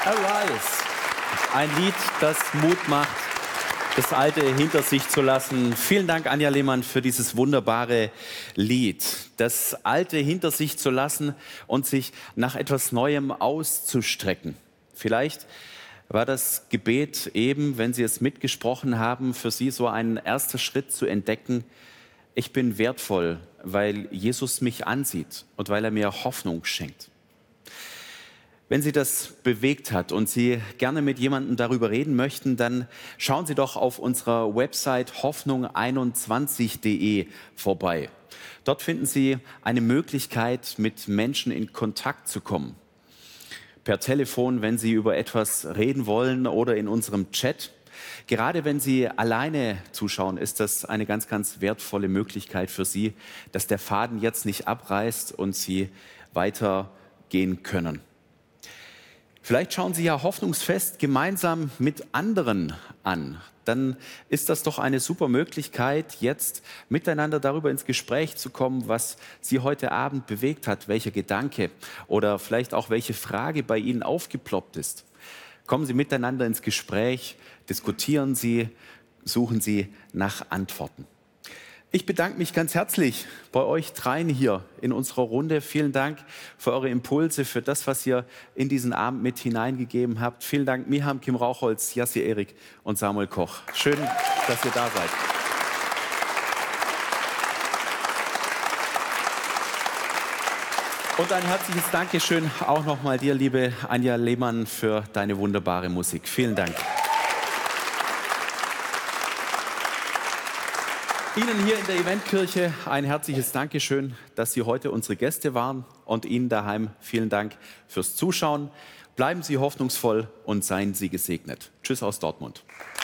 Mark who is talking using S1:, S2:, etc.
S1: Arise. Ein Lied, das Mut macht, das Alte hinter sich zu lassen. Vielen Dank, Anja Lehmann, für dieses wunderbare Lied. Das Alte hinter sich zu lassen und sich nach etwas Neuem auszustrecken. Vielleicht war das Gebet eben, wenn Sie es mitgesprochen haben, für Sie so ein erster Schritt zu entdecken: Ich bin wertvoll, weil Jesus mich ansieht und weil er mir Hoffnung schenkt. Wenn Sie das bewegt hat und Sie gerne mit jemandem darüber reden möchten, dann schauen Sie doch auf unserer Website hoffnung21.de vorbei. Dort finden Sie eine Möglichkeit, mit Menschen in Kontakt zu kommen. Per Telefon, wenn Sie über etwas reden wollen, oder in unserem Chat. Gerade wenn Sie alleine zuschauen, ist das eine ganz, ganz wertvolle Möglichkeit für Sie, dass der Faden jetzt nicht abreißt und Sie weitergehen können. Vielleicht schauen Sie ja Hoffnungsfest gemeinsam mit anderen an. Dann ist das doch eine super Möglichkeit, jetzt miteinander darüber ins Gespräch zu kommen, was Sie heute Abend bewegt hat, welcher Gedanke oder vielleicht auch welche Frage bei Ihnen aufgeploppt ist. Kommen Sie miteinander ins Gespräch, diskutieren Sie, suchen Sie nach Antworten. Ich bedanke mich ganz herzlich bei euch dreien hier in unserer Runde. Vielen Dank für eure Impulse, für das, was ihr in diesen Abend mit hineingegeben habt. Vielen Dank, Miham, Kim Rauchholz, Jassi Erik und Samuel Koch. Schön, dass ihr da seid. Und ein herzliches Dankeschön auch nochmal dir, liebe Anja Lehmann, für deine wunderbare Musik. Vielen Dank. Ihnen hier in der Eventkirche ein herzliches Dankeschön, dass Sie heute unsere Gäste waren, und Ihnen daheim vielen Dank fürs Zuschauen. Bleiben Sie hoffnungsvoll und seien Sie gesegnet. Tschüss aus Dortmund.